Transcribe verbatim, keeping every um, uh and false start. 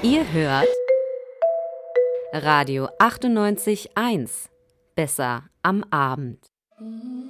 Ihr hört Radio achtundneunzig Komma eins. Besser am Abend.